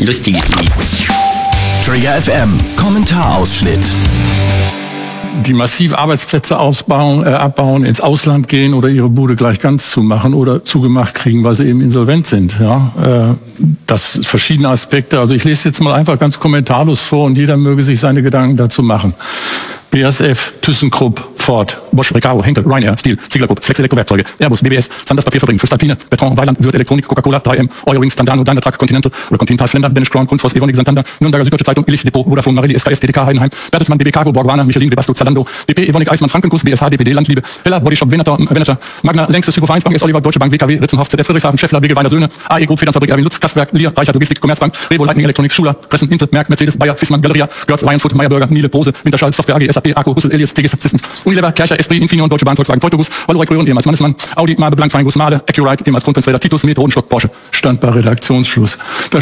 Lustiges Lied. Trigger FM, Kommentarausschnitt. Die massiv Arbeitsplätze abbauen, ins Ausland gehen oder ihre Bude gleich ganz zumachen oder zugemacht kriegen, weil sie eben insolvent sind. Ja, das verschiedene Aspekte. Also ich lese jetzt mal einfach ganz kommentarlos vor und jeder möge sich seine Gedanken dazu machen. BASF, ThyssenKrupp, Ford, Bosch, Recaro, Henkel, Ryanair, Stihl, Ziegler-Group, Flex Elektrowerkzeuge, Airbus, BBS, Sanders Papierfabrik, Voestalpine, Beton, Weiland, Würth Elektronik, Coca-Cola, 3M, Eurowings, Tandano, Daimler Truck, Continental oder Continental, Flender, Danish Crown, Grundfos, Evonik, Santander, Nürnberger Süddeutsche Zeitung, Illich, Depot, Vodafone, Marelli, SKF, DDK, Heidenheim, Bertelsmann, DB Cargo, Borgwana, Michelin, Webasto, Zalando, BP, Evonik, Eismann, Frankenguss, BSH, DPD, Landliebe, Heller, Bodyshop, Venator, Magna, Längstes, Hypo-Vereinsbank, S. Oliver, Deutsche Bank, WKW, Ritzenhoff, ZDF, Friedrichshafen, Scheffler, Wege, Weiner, Söhne, AE Group, Federnfabrik, Erwin Lutz, Kastwerk, Lier, Reichert, Logistik, Commerzbank, Revo, Lightning Electronics, Schuler, Pressen, Intel, Merck, Mercedes, Bayer, Fissmann, Galeria, Görz, Lion-Food, Meyerburger, Miele, Pose, Winterschall, Software AG, SAP, Akku, Hussel, Elias, TGS Systems, Unilever, Kercher, Esprit, Infineon, Deutsche Bahn, Volkswagen, Teutogus, Valorec, Röhren, ehemals Mannesmann, Audi, Mabe, Blank, Feinguss, Male, Accurite, ehemals Kronprinzwälder, Titus, Med, Rodenstock, Porsche. Stand bei Redaktionsschluss.